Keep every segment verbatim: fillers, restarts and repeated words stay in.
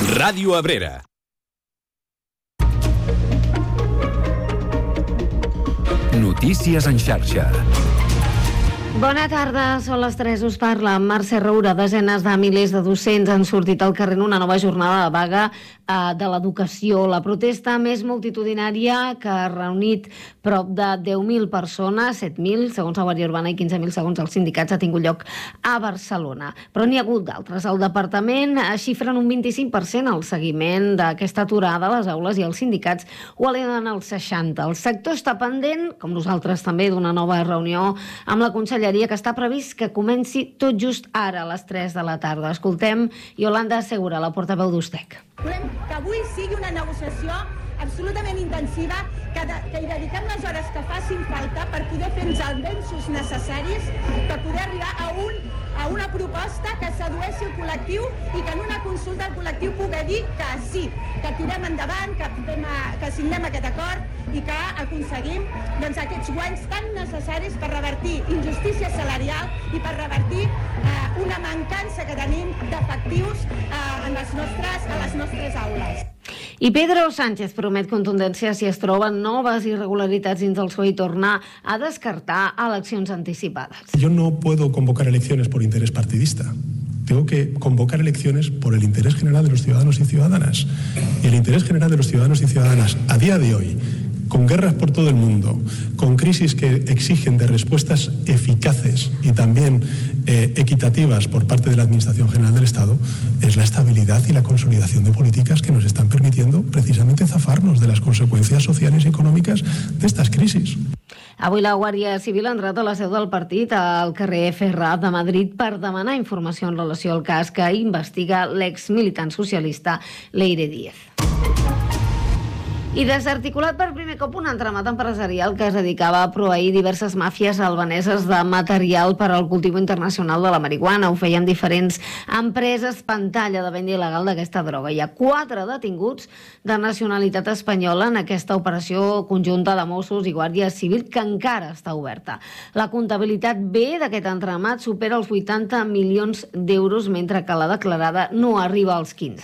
Ràdio Abrera. Notícies en xarxa. Bona tarda, són les tres, us parla Mercè Roura. Desenes de milers de docents han sortit al carrer en una nova jornada de vaga eh, de l'educació. La protesta més multitudinària que ha reunit prop de deu mil persones, set mil segons la Guàrdia Urbana i quinze mil segons els sindicats, ha tingut lloc a Barcelona. Però n'hi ha hagut d'altres. El departament xifren un vint-i-cinc per cent el seguiment d'aquesta aturada a les aules i els sindicats ho eleven al seixanta per cent. El sector està pendent, com nosaltres també, d'una nova reunió amb la Conselleria que està previst que comenci tot just ara a les tres de la tarda. Escoltem Iolanda Segura, la portaveu d'Ustec. Volem que avui sigui una negociació absolutament intensiva, que, de, que hi dediquem les hores que facin falta per poder fer els avenços necessaris, per poder arribar a, un, a una proposta que sedueixi el col·lectiu i que en una consulta el col·lectiu pugui dir que sí, que tirem endavant, que, a, que signem aquest acord i que aconseguim doncs, aquests guanys tan necessaris per revertir injustícia salarial i per revertir eh, una mancança que tenim d'efectius eh, en les nostres, a les nostres aules. I Pedro Sánchez promet contundència si es troben noves irregularitats dins el P S O E i tornar a descartar eleccions anticipades. Yo no puedo convocar elecciones por interés partidista. Tengo que convocar elecciones por el interés general de los ciudadanos y ciudadanas. Y el interés general de los ciudadanos y ciudadanas a día de hoy, con guerras por todo el mundo, con crisis que exigen de respuestas eficaces y también eh, equitativas por parte de la Administración General del Estado, es la estabilidad y la consolidación de políticas que nos están permitiendo precisamente zafarnos de las consecuencias sociales y económicas de estas crisis. Avui la Guàrdia Civil ha entrat a la seu del partit al carrer Ferrat de Madrid per demanar informació en relació al cas que investiga l'ex-militant socialista Leire Díez. I desarticulat per primer cop un entramat empresarial que es dedicava a proveir diverses màfies albaneses de material per al cultiu internacional de la marihuana. Ho feien diferents empreses pantalla de venda il·legal d'aquesta droga. Hi ha quatre detinguts de nacionalitat espanyola en aquesta operació conjunta de Mossos i Guàrdia Civil que encara està oberta. La comptabilitat B d'aquest entramat supera els vuitanta milions d'euros, mentre que la declarada no arriba als quinze.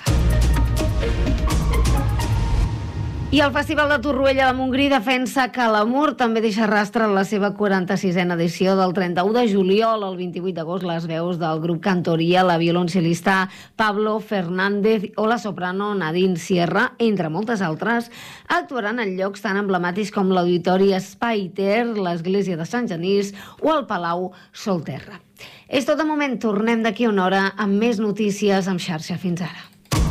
I el Festival de Torroella de Montgrí defensa que l'amor també deixa rastre en la seva quaranta-sisena edició. Del trenta-u de juliol al vint-i-vuit d'agost, les veus del grup Cantoria, la violoncel·lista Pablo Fernández o la soprano Nadine Sierra, entre moltes altres, actuaran en llocs tan emblemàtics com l'Auditori Espai Ter, l'Església de Sant Genís o el Palau Solterra. És tot de moment, tornem d'aquí una hora amb més notícies en xarxa. Fins ara.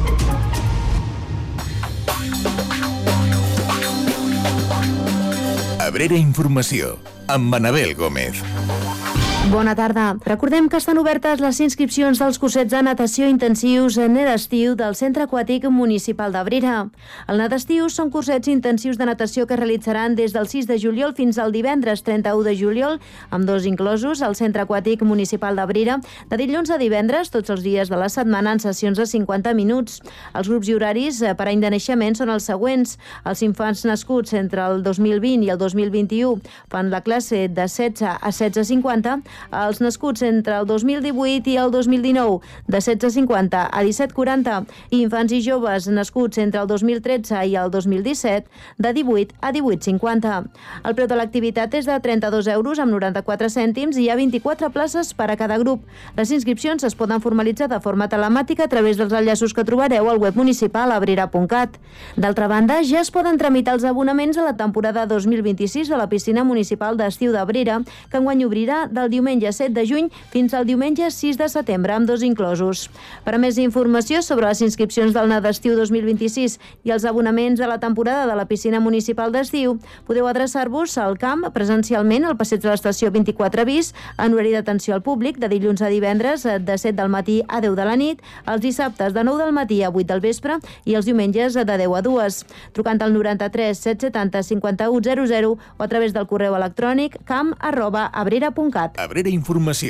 Abrera Informació, amb Manabel Gómez. Bona tarda. Recordem que estan obertes les inscripcions dels cursets de natació intensius en estiu del Centre Aquàtic Municipal d'Abrera. El Nadestiu són cursets intensius de natació que es realitzaran des del sis de juliol fins al divendres trenta-u de juliol, amb dos inclosos al Centre Aquàtic Municipal d'Abrera, de dilluns a divendres, tots els dies de la setmana, en sessions de cinquanta minuts. Els grups i horaris per any de naixement són els següents. Els infants nascuts entre el dos mil vint i el dos mil vint-i-u fan la classe de setze a setze cinquanta, els nascuts entre el dos mil divuit i el dos mil dinou de setze cinquanta a disset quaranta i infants i joves nascuts entre el dos mil tretze i el dos mil disset de divuit a divuit cinquanta. El preu de l'activitat és de trenta-dos euros amb noranta-quatre cèntims i hi ha vint-i-quatre places per a cada grup. Les inscripcions es poden formalitzar de forma telemàtica a través dels enllaços que trobareu al web municipal abrera punt cat. D'altra banda, ja es poden tramitar els abonaments a la temporada dos mil vint-i-sis de la piscina municipal d'estiu d'Abrera, que enguany obrirà del diumenge set de juny fins al diumenge sis de setembre, amb dos inclosos. Per a més informació sobre les inscripcions del Nadestiu dos mil vint-i-sis i els abonaments a la temporada de la piscina municipal d'estiu, podeu adreçar-vos al camp presencialment al passeig de l'estació vint-i-quatre bis, en horari d'atenció al públic, de dilluns a divendres de set del matí a deu de la nit, els dissabtes de nou del matí a vuit del vespre i els diumenges de deu a dues. Trucant al noranta-tres set setanta cinquanta-u zero zero o a través del correu electrònic camp arroba abrera punt cat. Abrera Informació,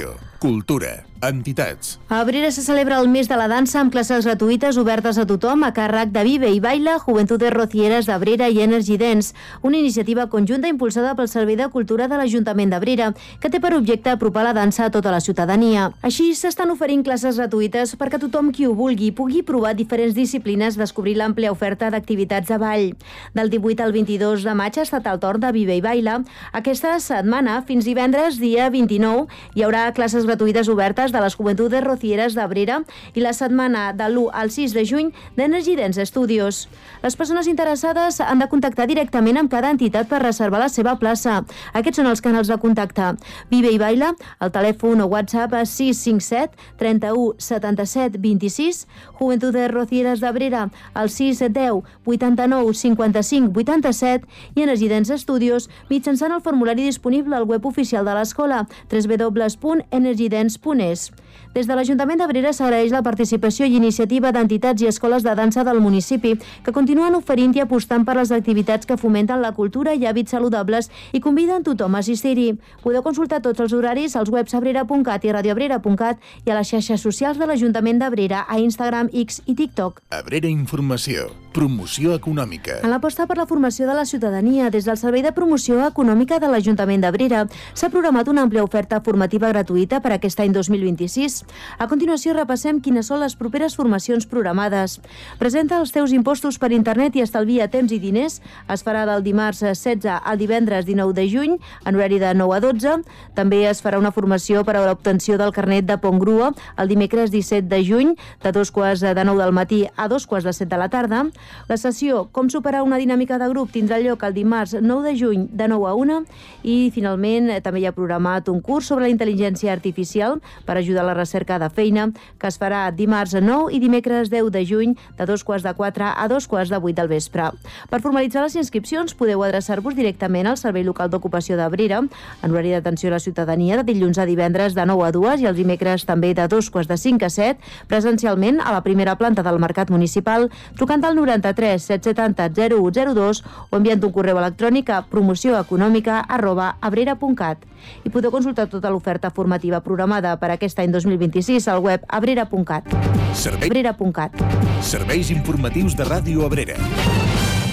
cultura, entitats. A Abrera se celebra el mes de la dansa amb classes gratuïtes obertes a tothom a càrrec de Vive i Baila, Juventudes Rocieres d'Abrera i Energy Dance, una iniciativa conjunta impulsada pel Servei de Cultura de l'Ajuntament d'Abrera, que té per objecte apropar la dansa a tota la ciutadania. Així, s'estan oferint classes gratuïtes perquè tothom qui ho vulgui pugui provar diferents disciplines, descobrir l'àmplia oferta d'activitats de ball. Del divuit al vint-i-dos de maig ha estat el torn de Vive i Baila. Aquesta setmana, fins divendres, dia vint-i-nou, hi haurà classes gratuïtes obertes de les Juventudes Rocieres d'Abrera i la setmana de l'u al sis de juny d'Energy Dance Studios. Les persones interessades han de contactar directament amb cada entitat per reservar la seva plaça. Aquests són els canals de contacte. Vive i Baila, el telèfon o WhatsApp a sis cinc set, trenta-u, setanta-set, vint-i-sis, Juventudes Rocieres d'Abrera al sis deu, vuitanta-nou, cinquanta-cinc, vuitanta-set i Energy Dance Studios mitjançant el formulari disponible al web oficial de l'escola w w w punt energy dance punt es. Des de l'Ajuntament d'Abrera s'agraeix la participació i iniciativa d'entitats i escoles de dansa del municipi que continuen oferint i apostant per les activitats que fomenten la cultura i hàbits saludables i conviden tothom a assistir-hi. Podeu consultar tots els horaris als webs abrera punt cat i radioabrera punt cat i a les xarxes socials de l'Ajuntament d'Abrera a Instagram, X i TikTok. Abrera Informació. Promoció econòmica. En l'aposta per la formació de la ciutadania, des del Servei de Promoció Econòmica de l'Ajuntament d'Abrera, s'ha programat una àmplia oferta formativa gratuïta per aquest any dos mil vint-i-sis. A continuació, repassem quines són les properes formacions programades. Presenta els teus impostos per internet i estalvia temps i diners. Es farà del dimarts setze al divendres dinou de juny, en horari de nou a dotze. També es farà una formació per a l'obtenció del carnet de pont grua el dimecres disset de juny, de dos quarts de nou del matí a dos quarts de set de la tarda. La sessió Com superar una dinàmica de grup tindrà lloc el dimarts nou de juny de nou a una i, finalment, també hi ha programat un curs sobre la intel·ligència artificial per ajudar a la recerca de feina, que es farà dimarts nou i dimecres deu de juny de dos quarts de quatre a dos quarts de vuit del vespre. Per formalitzar les inscripcions podeu adreçar-vos directament al Servei Local d'Ocupació d'Abrera en horari d'atenció a la ciutadania de dilluns a divendres de nou a dues i els dimecres també de dos quarts de cinc a set, presencialment a la primera planta del Mercat Municipal, trucant al noranta-tres set setanta zero u zero dos o enviant un correu electrònic a promocioeconòmica arroba abrera punt cat. I podeu consultar tota l'oferta formativa programada per aquest any dos mil vint-i-sis al web abrera punt cat. Servei... abrera punt cat. Serveis informatius de Ràdio Abrera.